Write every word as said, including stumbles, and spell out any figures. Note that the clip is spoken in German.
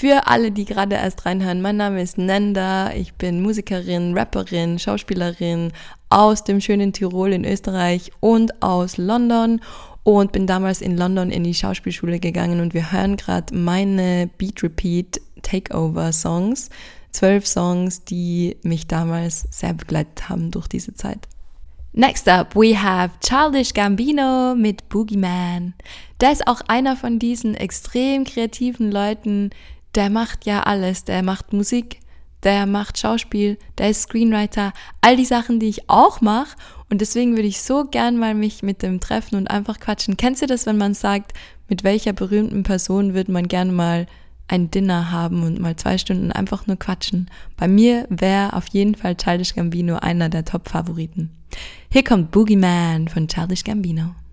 Für alle, die gerade erst reinhören, mein Name ist Nenda, ich bin Musikerin, Rapperin, Schauspielerin aus dem schönen Tirol in Österreich und aus London und bin damals in London in die Schauspielschule gegangen und wir hören gerade meine Beat Repeat Takeover Songs, zwölf Songs, die mich damals sehr begleitet haben durch diese Zeit. Next up, we have Childish Gambino mit Boogeyman. Der ist auch einer von diesen extrem kreativen Leuten, der macht ja alles. Der macht Musik, der macht Schauspiel, der ist Screenwriter, all die Sachen, die ich auch mache. Und deswegen würde ich so gern mal mich mit dem treffen und einfach quatschen. Kennst du das, wenn man sagt, mit welcher berühmten Person würde man gerne mal ein Dinner haben und mal zwei Stunden einfach nur quatschen? Bei mir wäre auf jeden Fall Childish Gambino einer der Top-Favoriten. Hier kommt Boogeyman von Childish Gambino.